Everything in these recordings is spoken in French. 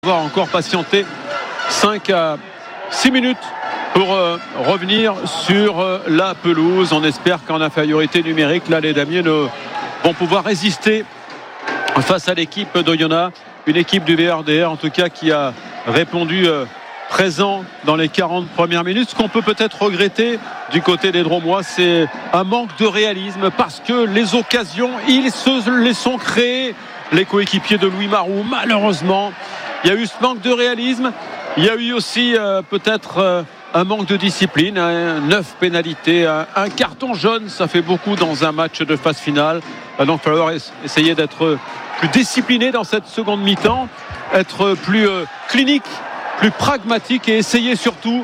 On va encore patienter 5 à 6 minutes pour revenir sur la pelouse. On espère qu'en infériorité numérique, là, les Damiers vont pouvoir résister face à l'équipe d'Oyonnax, une équipe du VRDR en tout cas qui a répondu présent dans les 40 premières minutes. Ce qu'on peut peut-être regretter du côté des Dromois, c'est un manque de réalisme parce que les occasions, ils se les sont créées. Les coéquipiers de Louis Marou, malheureusement, il y a eu ce manque de réalisme. Il y a eu aussi peut-être un manque de discipline, 9 pénalités, un carton jaune, ça fait beaucoup dans un match de phase finale. Donc il va falloir essayer d'être plus discipliné dans cette seconde mi-temps, être plus clinique, plus pragmatique et essayer surtout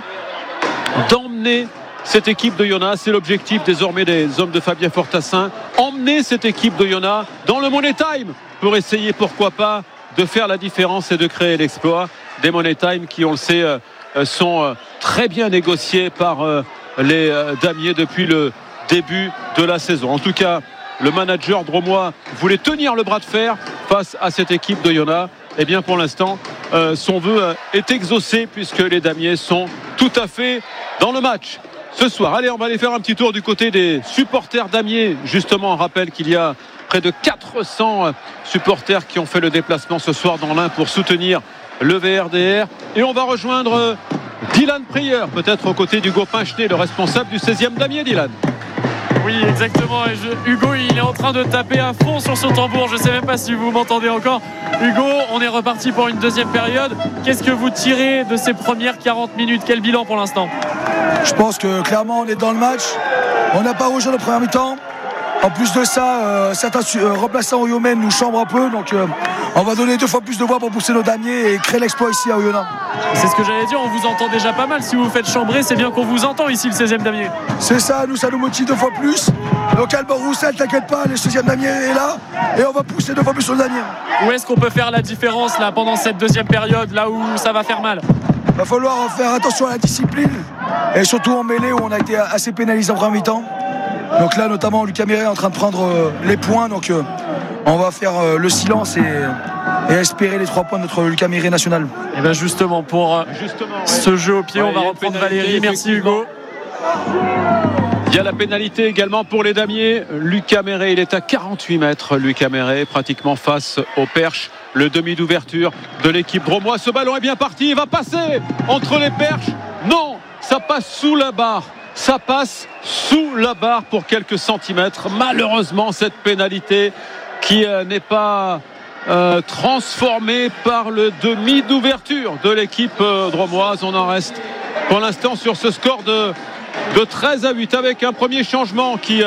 d'emmener cette équipe d'Oyonnax. C'est l'objectif désormais des hommes de Fabien Fortassin, emmener cette équipe d'Oyonnax dans le Money Time pour essayer, pourquoi pas, de faire la différence et de créer l'exploit. Des Money Time qui, on le sait, sont très bien négociés par les Damiers depuis le début de la saison. En tout cas, le manager dromois voulait tenir le bras de fer face à cette équipe d'Oyonnax. Et bien pour l'instant, son vœu est exaucé puisque les Damiers sont tout à fait dans le match ce soir. Allez, on va aller faire un petit tour du côté des supporters Damiers. Justement, on rappelle qu'il y a près de 400 supporters qui ont fait le déplacement ce soir dans l'Ain pour soutenir le VRDR. Et on va rejoindre Dylan Prieur, peut-être aux côtés d'Hugo Pinchenet, le responsable du 16e Damier. Dylan. Oui, exactement. Et Hugo, il est en train de taper à fond sur son tambour. Je ne sais même pas si vous m'entendez encore. Hugo, on est reparti pour une deuxième période. Qu'est-ce que vous tirez de ces premières 40 minutes? Quel bilan pour l'instant? Je pense que clairement, on est dans le match. On n'a pas rouge en première mi-temps. En plus de ça, certains remplaçants Oyomène nous chambrent un peu. Donc on va donner 2 fois plus de voix pour pousser nos Damiers et créer l'exploit ici à Oyonnax. C'est ce que j'allais dire, on vous entend déjà pas mal. Si vous vous faites chambrer, c'est bien qu'on vous entend ici, le 16e Damier. C'est ça, ça nous motive 2 fois plus. Donc Albert Roussel, t'inquiète pas, le 16e Damier est là. Et on va pousser 2 fois plus sur le Damier. Où est-ce qu'on peut faire la différence là pendant cette deuxième période, là où ça va faire mal? Il va falloir faire attention à la discipline. Et surtout en mêlée où on a été assez pénalisé en première mi-temps. Donc là, notamment, Lucas Méret est en train de prendre les points. Donc on va faire le silence et espérer les 3 points de notre Lucas Méret national. Et bien justement, pour ce jeu au pied, on va reprendre Valérie. Merci Hugo. Il y a la pénalité également pour les Damiers. Lucas Méret, il est à 48 mètres. Lucas Méret, pratiquement face au perche. Le demi d'ouverture de l'équipe dromoise. Ce ballon est bien parti. Il va passer entre les perches. Non, ça passe sous la barre. Ça passe sous la barre pour quelques centimètres. Malheureusement, cette pénalité qui n'est pas transformée par le demi d'ouverture de l'équipe dromoise. On en reste pour l'instant sur ce score de 13-8 avec un premier changement qui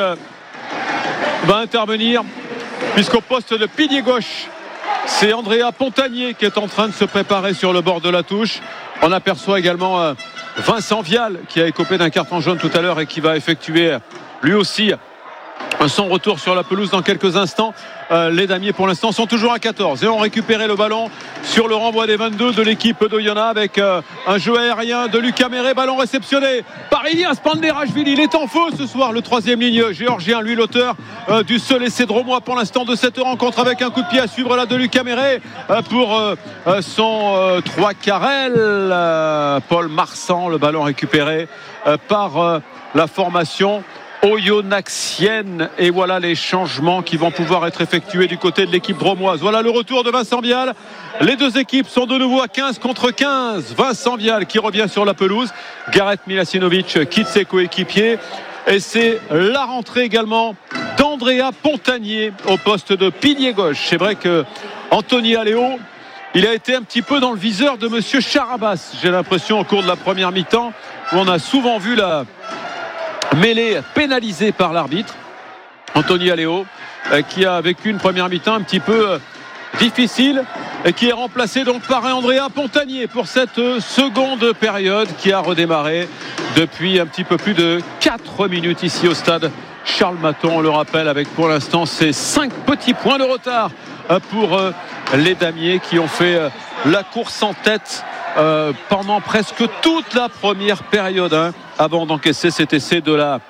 va intervenir puisqu'au poste de pilier gauche, c'est Andrea Pontagnier qui est en train de se préparer sur le bord de la touche. On aperçoit également Vincent Vial qui a écopé d'un carton jaune tout à l'heure et qui va effectuer lui aussi son retour sur la pelouse dans quelques instants. Les Damiers pour l'instant sont toujours à 14 et ont récupéré le ballon sur le renvoi des 22 de l'équipe d'Oyonnax avec un jeu aérien de Lucas Méret, ballon réceptionné par Ilias Panderashvili. Il est en feu ce soir, le 3e ligne géorgien, lui l'auteur du seul essai dromois pour l'instant de cette rencontre, avec un coup de pied à suivre là de Lucas Méret pour son 3 Carrel. Paul Marsan, le ballon récupéré par la formation oyonnaxienne. Et voilà les changements qui vont pouvoir être effectués du côté de l'équipe dromoise. Voilà le retour de Vincent Vial. Les deux équipes sont de nouveau à 15 contre 15. Vincent Vial qui revient sur la pelouse. Gareth Milasinovic quitte ses coéquipiers. Et c'est la rentrée également d'Andrea Pontagnier au poste de pilier gauche. C'est vrai que Anthony Aléo, il a été un petit peu dans le viseur de monsieur Charabas, j'ai l'impression, au cours de la première mi-temps, où on a souvent vu la mêlée pénalisée par l'arbitre. Anthony Aléo qui a vécu une première mi-temps un petit peu difficile et qui est remplacé donc par Andrea Pontagnier pour cette seconde période qui a redémarré depuis un petit peu plus de 4 minutes ici au stade Charles Mathon. On le rappelle, avec pour l'instant ces 5 petits points de retard pour les Damiers qui ont fait la course en tête pendant presque toute la première période avant d'encaisser cet essai de la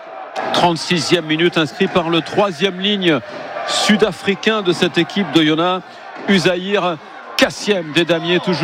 36e minute inscrit par le 3e ligne sud-africain de cette équipe d'Oyonnax, Uzaïr Kassiem des Damiers, toujours